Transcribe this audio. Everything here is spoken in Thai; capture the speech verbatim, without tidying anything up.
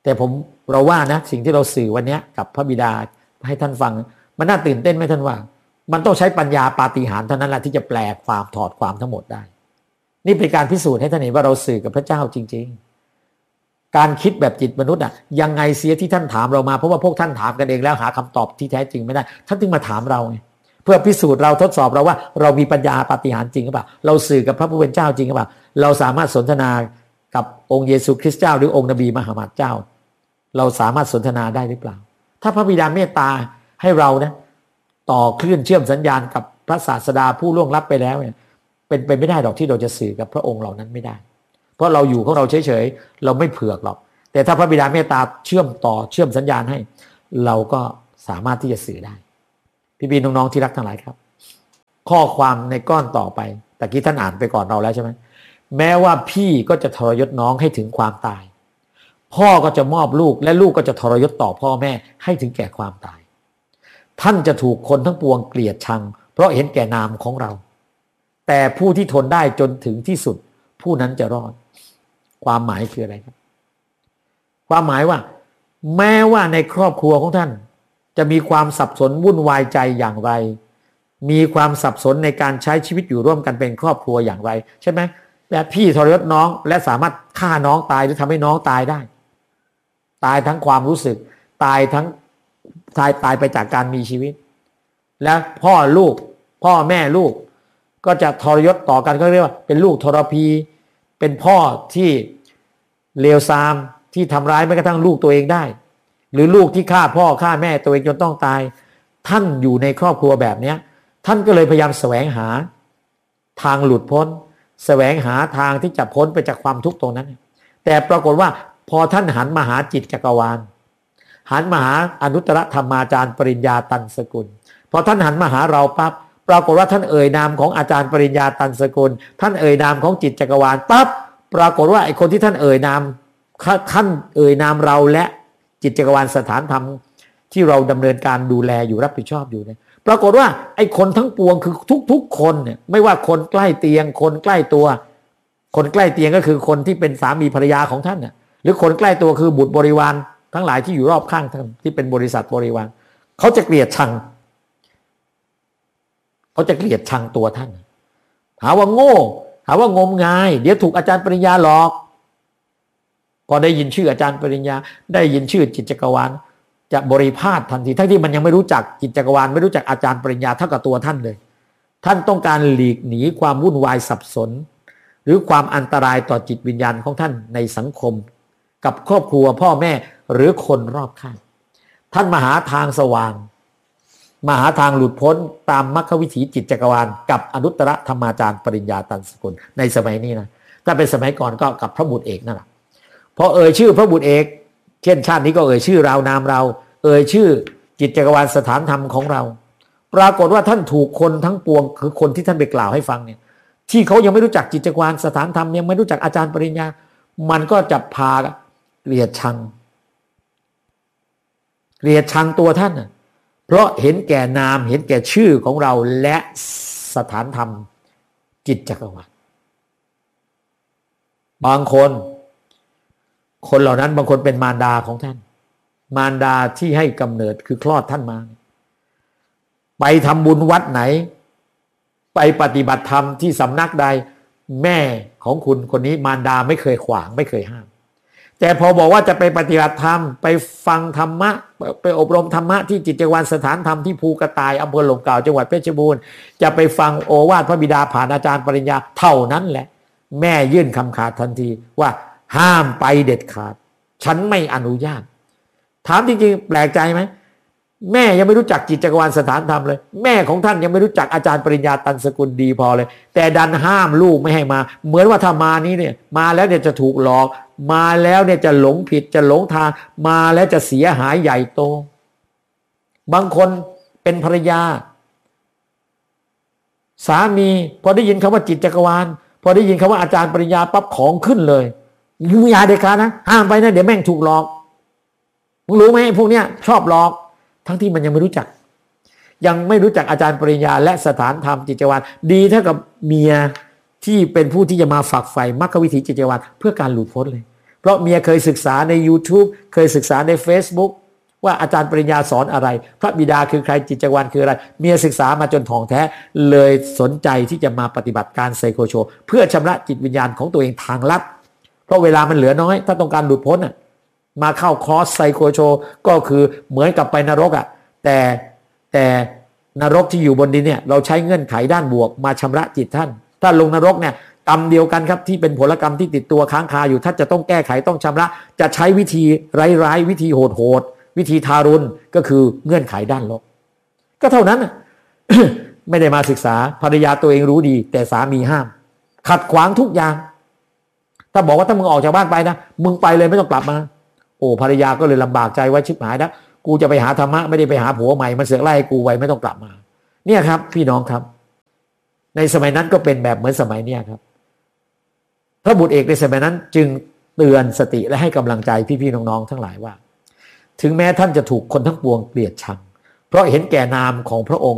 แต่ผมเราว่านะสิ่งที่เราสื่อวันนี้กับพระบิดาให้ท่านฟังมันน่าตื่นเต้นไหมท่านว่ามันต้องใช้ปัญญาปาฏิหาริย์เท่านั้นแหละที่จะแปลความถอดความทั้งหมดได้นี่เป็นการพิสูจน์ให้ท่านเห็นว่าเราสื่อกับพระเจ้าจริงๆการคิดแบบจิตมนุษย์อ่ะยังไงเสียที่ท่านถามเรามาเพราะว่าพวกท่านถามกันเองแล้วหาคำตอบที่แท้จริงไม่ได้ท่านจึงมาถามเราไงเพื่อพิสูจน์เราทดสอบเราว่าเรามีปัญญาปาฏิหาริย์จริงหรือเปล่าเราสื่อกับพระผู้เป็นเจ้าจริงหรือเปล่าเราสามารถสนทนากับองค์เยซูคริสต์เจ้าหรือองค์นบีมหามัดเจ้าเราสามารถสนทนาได้หรือเปล่าถ้าพระบิดาเมตตาให้เรานะต่อคลื่นเชื่อมสัญญาณกับพระศาสดาผู้ล่วงลับไปแล้วเนี่ยเป็นไปไม่ได้หรอกที่เราจะสื่อกับพระองค์เหล่านั้นไม่ได้เพราะเราอยู่ของเราเฉยๆเราไม่เผือกหรอกแต่ถ้าพระบิดาเมตตาเชื่อมต่อเชื่อมสัญญาณให้เราก็สามารถที่จะสื่อได้พี่ๆน้องๆที่รักทั้งหลายครับข้อความในก้อนต่อไปแต่กี้ท่านอ่านไปก่อนเราแล้วใช่ไหมแม้ว่าพี่ก็จะทรยศน้องให้ถึงความตายพ่อก็จะมอบลูกและลูกก็จะทรยศต่อพ่อแม่ให้ถึงแก่ความตายท่านจะถูกคนทั้งปวงเกลียดชังเพราะเห็นแก่นามของเราแต่ผู้ที่ทนได้จนถึงที่สุดผู้นั้นจะรอดความหมายคืออะไรครับความหมายว่าแม้ว่าในครอบครัวของท่านจะมีความสับสนวุ่นวายใจอย่างไรมีความสับสนในการใช้ชีวิตอยู่ร่วมกันเป็นครอบครัวอย่างไรใช่ไหมและพี่ทรยศน้องและสามารถฆ่าน้องตายหรือทำให้น้องตายได้ตายทั้งความรู้สึกตายทั้งตายตายไปจากการมีชีวิตและพ่อลูกพ่อแม่ลูกก็จะทรยศต่อกันก็เรียกว่าเป็นลูกทรพีเป็นพ่อที่เลวทรามที่ทำร้ายแม้กระทั่งลูกตัวเองได้หรือลูกที่ฆ่าพ่อฆ่าแม่ตัวเองจนต้องตายท่านอยู่ในครอบครัวแบบนี้ท่านก็เลยพยายามแสวงหาทางหลุดพ้นแสวงหาทางที่จะพ้นไปจากความทุกข์ตรงนั้นแต่ปรากฏว่าพอท่านหันมาหาจิตจักรวาลหันมาหาอนุตตรธรรมาจารย์ปริญญาตันสกุลพอท่านหันมาหาเราปั๊บปรากฏว่าท่านเอ่ยนามของอาจารย์ปริญญาตันสกุลท่านเอ่ยนามของจิตจักรวาลปั๊บปรากฏว่าไอ้คนที่ท่านเอ่ยนามท่านเอ่ยนามเราและจิตจักรวาลสถานธรรมที่เราดำเนินการดูแลอยู่รับผิดชอบอยู่เนี่ยปรากฏว่าไอ้คนทั้งปวงคือทุกๆคนเนี่ยไม่ว่าคนใกล้เตียงคนใกล้ตัวคนใกล้เตียงก็คือคนที่เป็นสามีภรรยาของท่านน่ะหรือคนใกล้ตัวคือบุตรบริวารทั้งหลายที่อยู่รอบข้างท่านที่เป็นบริษัทบริวารเขาจะเกลียดชังเขาจะเกลียดชังตัวท่านหาว่าโง่หาว่างมงายเดี๋ยวถูกอาจารย์ปริญญาหลอกพอได้ยินชื่ออาจารย์ปริญญาได้ยินชื่อจิตจักรวาลจะบริพาททันทีทั้งที่มันยังไม่รู้จักจิตจักรวาลไม่รู้จักอาจารย์ปริญญาเท่ากับตัวท่านเลยท่านต้องการหลีกหนีความวุ่นวายสับสนหรือความอันตรายต่อจิตวิญญาณของท่านในสังคมกับครอบครัวพ่อแม่หรือคนรอบข้างท่านมาหาทางสว่างมาหาทางหลุดพ้นตามมรรควิถีจิตจักรวาลกับอนุตตรธรรมาจารย์ปริญญาตันสกุลในสมัยนี้นะถ้าเป็นสมัยก่อนก็กับพระบุตรเอกนั่นแหละพอเอ่ยชื่อพระบุตรเอกเช่นชาตินี้ก็เอ่ยชื่อเรานามเราเอ่ยชื่อจิตจักรวาลสถานธรรมของเราปรากฏว่าท่านถูกคนทั้งปวงคือคนที่ท่านไปกล่าวให้ฟังเนี่ยที่เขายังไม่รู้จักจิตจักรวาลสถานธรรมยังไม่รู้จักอาจารย์ปริญญามันก็จะพาเกลียดชังเกลียดชังตัวท่านน่ะเพราะเห็นแก่นามเห็นแก่ชื่อของเราและสถานธรรมจิตจักรวาลบางคนคนเหล่านั้นบางคนเป็นมารดาของท่านมารดาที่ให้กำเนิดคือคลอดท่านมาไปทำบุญวัดไหนไปปฏิบัติธรรมที่สำนักใดแม่ของคุณคนนี้มารดาไม่เคยขวางไม่เคยห้ามแต่พอบอกว่าจะไปปฏิบัติธรรมไปฟังธรรมะไปอบรมธรรมะที่จิตจักรวาลสถานธรรมที่ภูกระต่ายอำเภอหลมเก่าจังหวัดเพชรบูรณ์จะไปฟังโอวาทพระบิดาผ่านอาจารย์ปริญญาเท่านั้นแหละแม่ยื่นคำขาดทันทีว่าห้ามไปเด็ดขาดฉันไม่อนุญาตถามจริงๆแปลกใจไหมแม่ยังไม่รู้จักจิตจักรวาลสถานธรรมเลยแม่ของท่านยังไม่รู้จักอาจารย์ปริญญาตันสกุลดีพอเลยแต่ดันห้ามลูกไม่ให้มาเหมือนว่าถ้ามานี้เนี่ยมาแล้วเนี่ยจะถูกหลอกมาแล้วเนี่ยจะหลงผิดจะหลงทางมาแล้วจะเสียหายใหญ่โตบางคนเป็นภรรยาสามีพอได้ยินคำว่าจิตจักรวาลพอได้ยินคำว่าอาจารย์ปริญญาปั๊บของขึ้นเลยยุ่งยากเด็ดขาดนะห้ามไปนะเดี๋ยวแม่งถูกหลอกมึงรู้ไหมพวกเนี้ยชอบหลอกทั้งที่มันยังไม่รู้จักยังไม่รู้จักอาจารย์ปริญญาและสถานธรรมจิตจักรวาลดีเท่ากับเมียที่เป็นผู้ที่จะมาฝักใฝ่มรรควิถีจิตจักรวาลเพื่อการหลุดพ้นเลยเพราะเมียเคยศึกษาใน YouTube เคยศึกษาใน Facebook ว่าอาจารย์ปริญญาสอนอะไรพระบิดาคือใครจิตจักรวาลคืออะไรเมียศึกษามาจนถ่องแท้เลยสนใจที่จะมาปฏิบัติการไซโคโชเพื่อชำระจิตวิญญาณของตัวเองทางลัดเพราะเวลามันเหลือน้อยถ้าต้องการหลุดพ้นมาเข้าคอร์สไซโคโชก็คือเหมือนกับไปนรกอ่ะแต่แต่นรกที่อยู่บนดินเนี่ยเราใช้เงื่อนไขด้านบวกมาชำระจิตท่านถ้าลงนรกเนี่ยกรรมเดียวกันครับที่เป็นผลกรรมที่ติดตัวค้างคาอยู่ถ้าจะต้องแก้ไขต้องชำระจะใช้วิธีร้ายๆวิธีโหดๆวิธีทารุณก็คือเงื่อนไขด้านลบก็เท่านั้น ไม่ได้มาศึกษาภรรยาตัวเองรู้ดีแต่สามีห้ามขัดขวางทุกอย่างถ้าบอกว่าถ้ามึงออกจากบ้านไปนะมึงไปเลยไม่ต้องกลับมาโอ้ภรรยาก็เลยลำบากใจว่าชิบหายนะกูจะไปหาธรรมะไม่ได้ไปหาผัวใหม่มันเสือกไล่กูไว้ไม่ต้องกลับมาเนี่ยครับพี่น้องครับในสมัยนั้นก็เป็นแบบเหมือนสมัยเนี้ยครับพระบุตรเอกในสมัยนั้นจึงเตือนสติและให้กำลังใจพี่ๆน้องๆทั้งหลายว่าถึงแม้ท่านจะถูกคนทั้งปวงเกลียดชังเพราะเห็นแก่นามของพระองค์